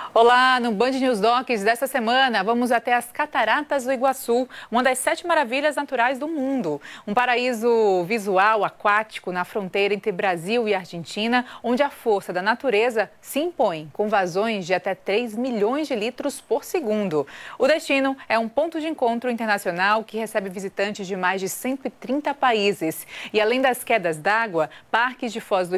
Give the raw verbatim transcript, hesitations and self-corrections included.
Olá, no Band News Docs desta semana, vamos até as Cataratas do Iguaçu, uma das sete maravilhas naturais do mundo. Um paraíso visual aquático na fronteira entre Brasil e Argentina, onde a força da natureza se impõe, com vazões de até três milhões de litros por segundo. O destino é um ponto de encontro internacional que recebe visitantes de mais de cento e trinta países. E além das quedas d'água, parques de Foz do